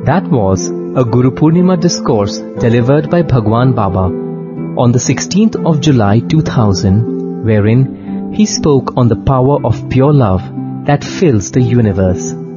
That was a Guru Purnima discourse delivered by Bhagwan Baba on the 16th of July 2000, wherein he spoke on the power of pure love that fills the universe.